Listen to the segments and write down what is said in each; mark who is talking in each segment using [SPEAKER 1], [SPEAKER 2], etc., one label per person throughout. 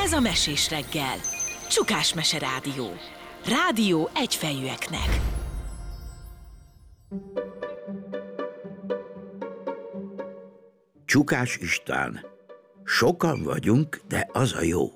[SPEAKER 1] Ez a Mesés reggel. Csukás Mese Rádió. Rádió egyfejűeknek.
[SPEAKER 2] Csukás István. Sokan vagyunk, de az a jó.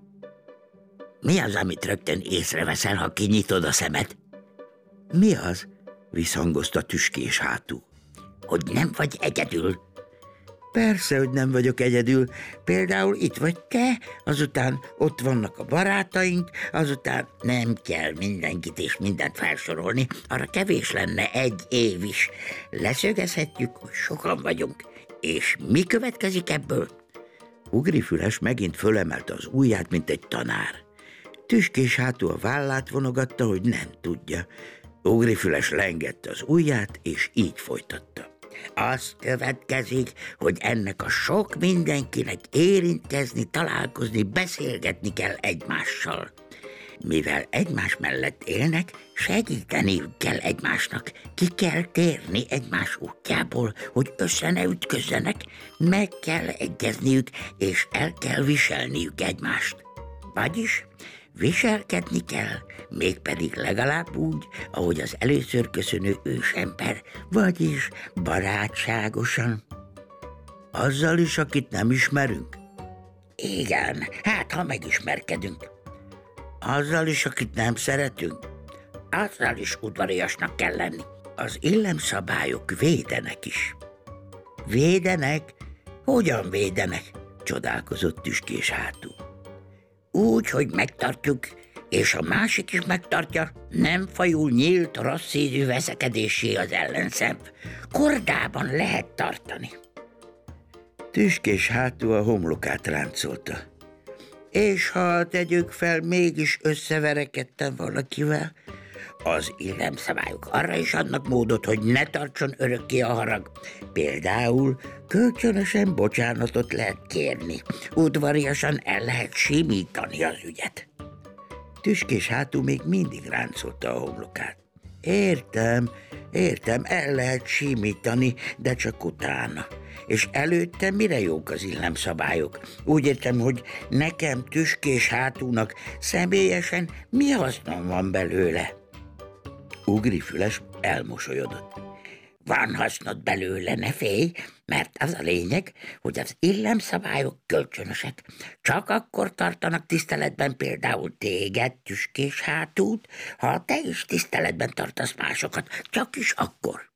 [SPEAKER 2] Mi az, amit rögtön észreveszel, ha kinyitod a szemed? Mi az? Visszhangozta tüskés hátul. Hogy nem vagy egyedül. Persze, hogy nem vagyok egyedül. Például itt vagy te, azután ott vannak a barátaink, azután nem kell mindenkit és mindent felsorolni, arra kevés lenne 1 év is. Leszögezhetjük, hogy sokan vagyunk. És mi következik ebből? Ugrifüles megint fölemelte az ujját, mint egy tanár. Tüskés hátul a vállát vonogatta, hogy nem tudja. Ugrifüles lengette az ujját, és így folytatta. Az következik, hogy ennek a sok mindenkinek érintkezni, találkozni, beszélgetni kell egymással. Mivel egymás mellett élnek, segíteniük kell egymásnak. Ki kell térni egymás útjából, hogy össze ne ütközzenek, meg kell egyezniük, és el kell viselniük egymást. Vagyis viselkedni kell, mégpedig legalább úgy, ahogy az először köszönő ősember, vagyis barátságosan. Azzal is, akit nem ismerünk? Igen, hát ha megismerkedünk. Azzal is, akit nem szeretünk? Azzal is udvariasnak kell lenni. Az illemszabályok védenek is. Védenek? Hogyan védenek? Csodálkozott tüskés hátul. Úgy, hogy megtartjuk, és a másik is megtartja, nem fajul nyílt, rossz ízű veszekedésé az ellenszem. Kordában lehet tartani. Tüskés hátul a homlokát ráncolta. És ha tegyük fel, mégis összeverekedtem valakivel, az illemszabályok arra is adnak módot, hogy ne tartson örökké a harag. Például kölcsönösen bocsánatot lehet kérni, udvariasan el lehet simítani az ügyet. Tüskés hátul még mindig ráncolta a homlokát. Értem, el lehet simítani, de csak utána. És előtte mire jók az illemszabályok? Úgy értem, hogy nekem tüskés hátúnak személyesen mi hasznom van belőle? Ugrifüles elmosolyodott. Van hasznod belőle, ne félj, mert az a lényeg, hogy az illemszabályok kölcsönösek. Csak akkor tartanak tiszteletben például téged, tüskés hátút, ha te is tiszteletben tartasz másokat, csak is akkor.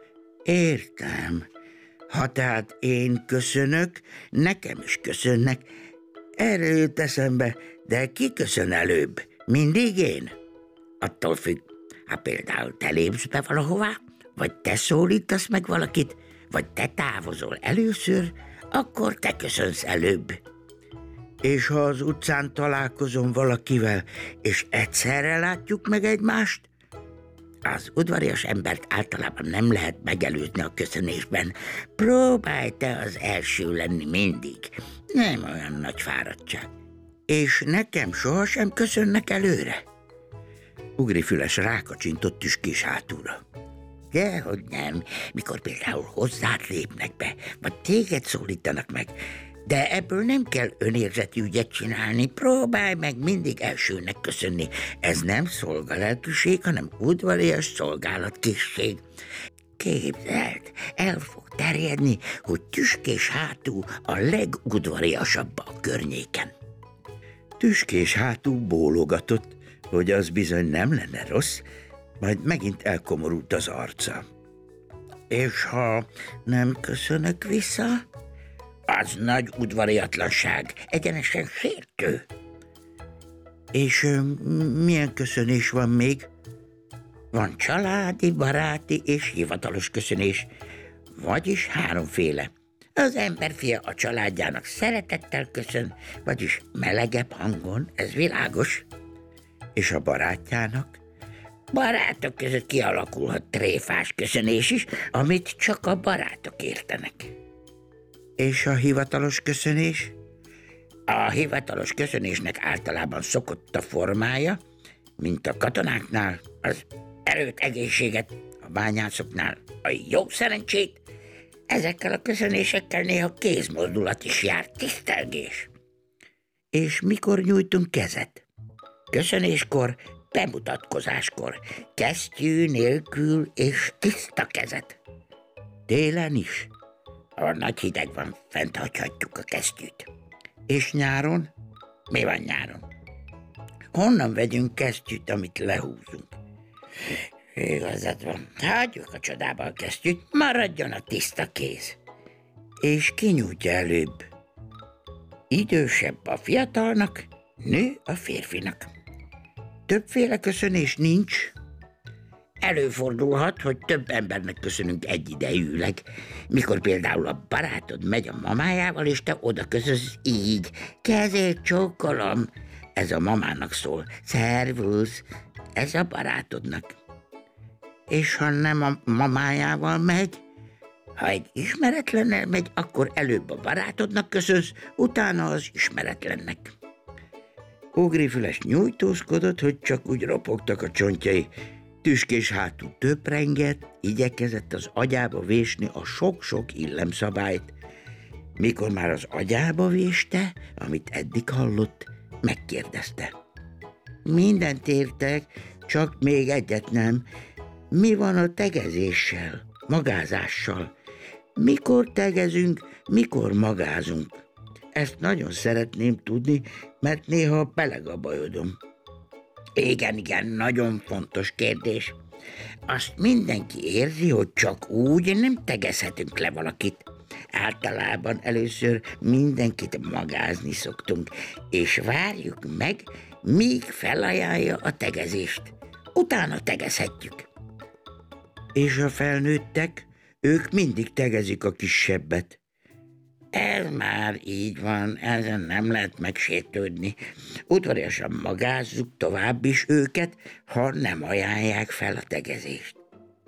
[SPEAKER 2] Értem. Ha tehát én köszönök, nekem is köszönnek. Erről jut eszembe, de ki köszön előbb? Mindig én? Attól függ. Ha például te lépsz be valahová, vagy te szólítasz meg valakit, vagy te távozol először, akkor te köszönsz előbb. És ha az utcán találkozom valakivel, és egyszerre látjuk meg egymást, az udvarias embert általában nem lehet megelőzni a köszönésben. Próbálj te az első lenni mindig. Nem olyan nagy fáradtság. És nekem sohasem köszönnek előre? Ugrifüles rákacsintott tüskés hátulra. Dehogy nem, mikor például hozzád lépnek be, vagy téged szólítanak meg. De ebből nem kell önérzeti ügyet csinálni, próbálj meg mindig elsőnek köszönni. Ez nem szolgalelkűség, hanem udvarias szolgálatkészség. Képzeld, el fog terjedni, hogy tüskés hátú a legudvariasabb a környéken. Tüskés hátú bólogatott, hogy az bizony nem lenne rossz, majd megint elkomorult az arca. És ha nem köszönök vissza? Az nagy udvariatlanság, egyenesen sértő. És milyen köszönés van még? Van családi, baráti és hivatalos köszönés, vagyis 3-féle. Az emberfia a családjának szeretettel köszön, vagyis melegebb hangon, ez világos. És a barátjának? Barátok között kialakulhat tréfás köszönés is, amit csak a barátok értenek. És a hivatalos köszönés? A hivatalos köszönésnek általában szokott a formája, mint a katonáknál, az erőt, egészséget, a bányászoknál a jó szerencsét. Ezekkel a köszönésekkel néha kézmozdulat is jár, tisztelgés. És mikor nyújtunk kezet? Köszönéskor, bemutatkozáskor, kesztyű nélkül és tiszta kezet. Télen is. Ha nagy hideg van, fent hagyhatjuk a kesztyűt. És nyáron? Mi van nyáron? Honnan vegyünk kesztyűt, amit lehúzunk? Igazad van. Hagyjuk a csodába a kesztyűt, maradjon a tiszta kéz. És ki nyújtja előbb? Idősebb a fiatalnak, nő a férfinak. Többféle köszönés nincs. Előfordulhat, hogy több embernek köszönünk egyidejűleg, mikor például a barátod megy a mamájával, és te oda köszönsz így. Kezét csókolom. Ez a mamának szól. Szervusz. Ez a barátodnak. És ha nem a mamájával megy, ha egy ismeretlennel megy, akkor előbb a barátodnak köszönsz, utána az ismeretlennek. Ugrifüles nyújtózkodott, hogy csak úgy ropogtak a csontjai. Tüskés hátú töprengett, igyekezett az agyába vésni a sok-sok illemszabályt. Mikor már az agyába véste, amit eddig hallott, megkérdezte. Mindent értek, csak még egyet nem. Mi van a tegezéssel, magázással? Mikor tegezünk, mikor magázunk? Ezt nagyon szeretném tudni, mert néha belegabajodom. Igen, nagyon fontos kérdés. Azt mindenki érzi, hogy csak úgy nem tegezhetünk le valakit. Általában először mindenkit magázni szoktunk, és várjuk meg, míg felajánlja a tegezést. Utána tegezhetjük. És a felnőttek, ők mindig tegezik a kisebbet. Ez már így van, ezen nem lehet megsértődni. Udvariasan magázzuk tovább is őket, ha nem ajánlják fel a tegezést.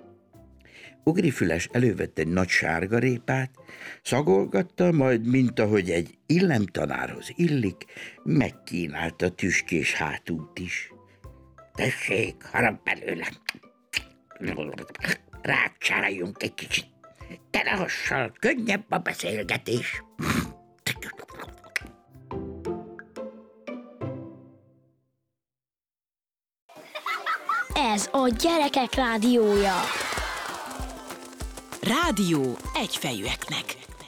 [SPEAKER 2] Ugrifüles elővett egy nagy sárgarépát, szagolgatta, majd, mint ahogy egy illemtanárhoz illik, megkínálta tüskés hátút is. Tessék, harap belőle! Rákcsáljunk egy kicsit. Telehassal könnyebb a beszélgetés.
[SPEAKER 3] Ez a Gyerekek Rádiója.
[SPEAKER 1] Rádió egyfejűeknek.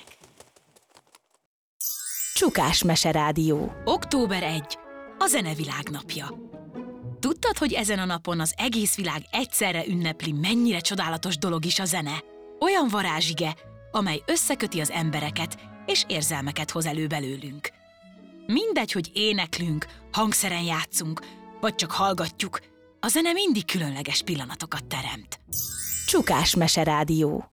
[SPEAKER 1] Csukás Mese Rádió. Október 1. A zenevilág napja. Tudtad, hogy ezen a napon az egész világ egyszerre ünnepli, mennyire csodálatos dolog is a zene? Olyan varázsige, amely összeköti az embereket, és érzelmeket hoz elő belőlünk. Mindegy, hogy éneklünk, hangszeren játszunk, vagy csak hallgatjuk, a zene mindig különleges pillanatokat teremt. Csukás Mese Rádió.